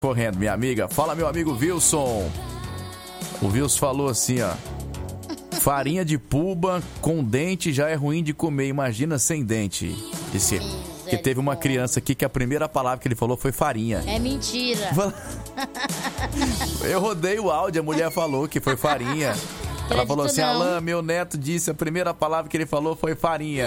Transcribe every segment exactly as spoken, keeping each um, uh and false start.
Correndo, minha amiga. Fala, meu amigo Wilson. O Wilson falou assim, ó. Farinha de puba com dente já é ruim de comer. Imagina sem dente. Disse que teve uma criança aqui que a primeira palavra que ele falou foi farinha. É mentira. Eu rodei o áudio, a mulher falou que foi farinha. Ela falou assim, Alan, meu neto disse, a primeira palavra que ele falou foi farinha.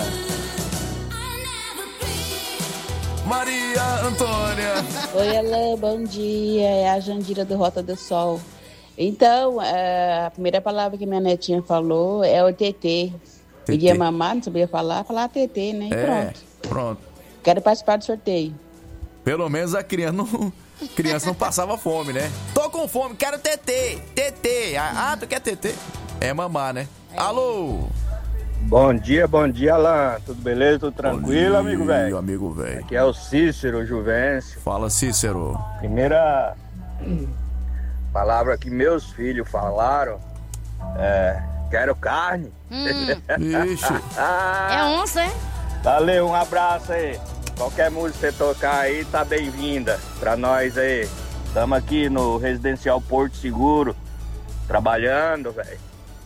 Maria Antônia. Oi, Alan, bom dia. É a Jandira do Rota do Sol. Então, a primeira palavra que minha netinha falou é o T T. Pedia mamar, não sabia falar, falar T T, né? E é, pronto. Pronto. Quero participar do sorteio. Pelo menos a criança não, criança não passava fome, né? Tô com fome, quero T T. T T. Ah, tu quer T T? É mamar, né? É. Alô? Bom dia, bom dia, Alan. Tudo beleza? Tudo tranquilo, dia, amigo velho? amigo velho. Aqui é o Cícero Juvencio. Fala, Cícero. Primeira palavra que meus filhos falaram é... Quero carne. Hum. Ixi. É onça, é? Valeu, um abraço aí. Qualquer música que você tocar aí, tá bem-vinda pra nós aí. Estamos aqui no Residencial Porto Seguro, trabalhando, velho.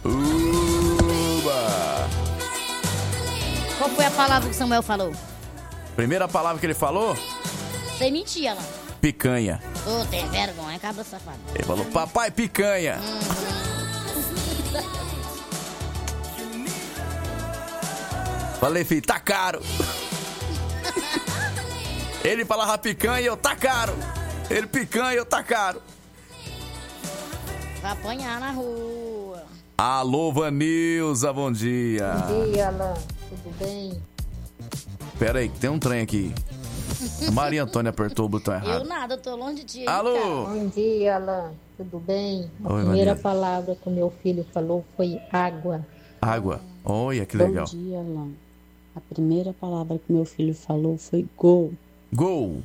Uba! Qual foi a palavra que o Samuel falou? Primeira palavra que ele falou? Sem mentir, Alan. Picanha. Ô, oh, tem vergonha, cabra safado. Ele falou, papai, picanha. Hum. Falei, filho, tá caro. Ele falava picanha, eu tá caro. Ele picanha, eu tá caro. Vai apanhar na rua. Alô, Vanilza, bom dia. Bom dia, Alan. Tudo bem? Pera aí, tem um trem aqui. A Maria Antônia apertou o botão errado. Eu nada, eu tô longe de ti. Alô? Cara. Bom dia, Alan. Tudo bem? A Oi, primeira Maria. palavra que o meu filho falou foi água. Água? Olha, que legal. Bom dia, Alan. A primeira palavra que meu filho falou foi gol. Gol!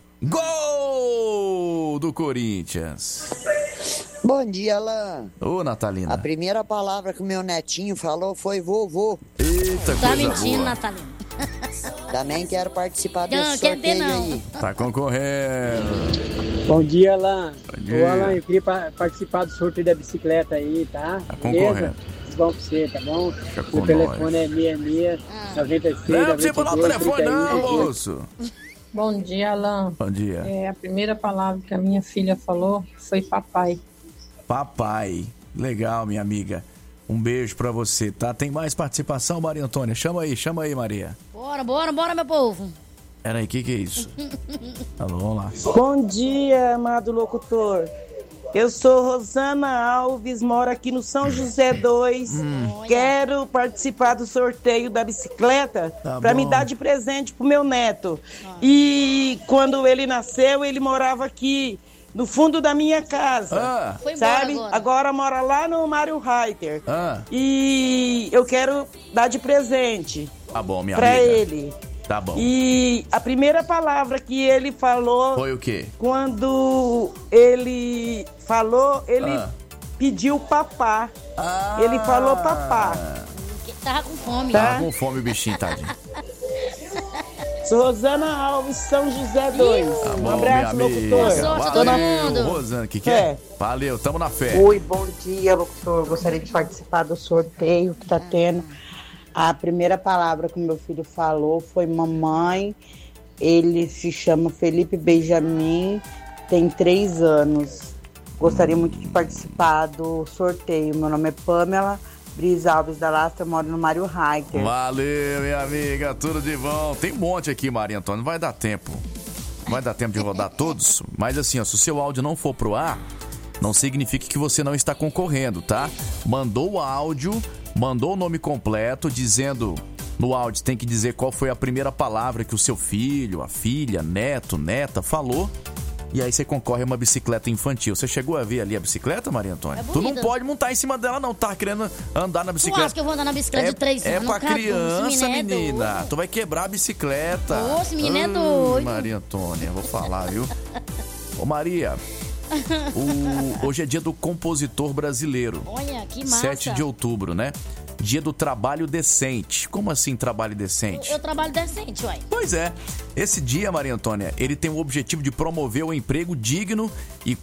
Gol do Corinthians. Bom dia, Alan. Ô, Natalina. A primeira palavra que o meu netinho falou foi vovô. Eita, tá coisa mentindo, boa. Natalina. Também quero participar não, desse quer sorteio ter, não. aí. Tá concorrendo. Bom dia, Alan. Bom dia. Ô, Alan, eu queria pa- participar do sorteio da bicicleta aí, tá? Tá Beleza? concorrendo. Tudo bom pra você, tá bom? Fica O com telefone nós. é seis seis, noventa e seis, Não, não noventa precisa e falar o dois, telefone, trinta e um, não, vinte e oito. moço. Bom dia, Alan. Bom dia. É, a primeira palavra que a minha filha falou foi papai. Papai. Legal, minha amiga. Um beijo pra você, tá? Tem mais participação, Maria Antônia? Chama aí, chama aí, Maria. Bora, bora, bora, meu povo. Peraí, o que que é isso? Alô, vamos lá. Bom dia, amado locutor. Eu sou Rosana Alves, moro aqui no São José dois. Hum. Quero participar do sorteio da bicicleta Tá para me bom. dar de presente pro meu neto. Ah. E quando ele nasceu, ele morava aqui no fundo da minha casa. Ah. Foi embora sabe? agora. Agora mora lá no Mário Reiter. Ah. E eu quero dar de presente Tá bom, minha para amiga. ele. Tá bom. E a primeira palavra que ele falou... Foi o quê? Quando ele falou, ele Ah. pediu papá. Ah. Ele falou papá. Tava com fome. Tá. Tava com fome o bichinho, tadinho. Sou Rosana Alves, São José dois. Tá Um bom, abraço, minha amiga. locutor. sorte a todo Valeu, mundo. Rosana, que que É. é? Valeu, tamo na fé. Oi, bom dia, locutor. Gostaria de participar do sorteio que tá tendo. A primeira palavra que meu filho falou foi mamãe. Ele se chama Felipe Benjamin, tem três anos. Gostaria muito de participar do sorteio. Meu nome é Pamela Brisa Alves da Lastra, moro no Mário Reiter. Valeu, minha amiga, tudo de bom. Tem um monte aqui, Maria Antônia, não vai dar tempo. Não vai dar tempo de rodar todos, mas assim, ó, se o seu áudio não for pro ar, não significa que você não está concorrendo, tá? Mandou o áudio, mandou o nome completo, dizendo... No áudio tem que dizer qual foi a primeira palavra que o seu filho, a filha, neto, neta falou. E aí você concorre a uma bicicleta infantil. Você chegou a ver ali a bicicleta, Maria Antônia? É tu não bonita. pode montar em cima dela, não. Tá querendo andar na Tu bicicleta. acha que eu vou andar na bicicleta É, de três é anos? pra Cadê? criança, Esse menino é menina. doido. Tu vai quebrar a bicicleta. Ô, esse menino é Ai, doido. Maria Antônia, vou falar, viu? Ô, Maria, o- hoje é dia do compositor brasileiro. Olha, que massa. sete de outubro, né? Dia do Trabalho Decente. Como assim trabalho decente? Eu, eu trabalho decente, uai. Pois é. Esse dia, Maria Antônia, ele tem o objetivo de promover o emprego digno e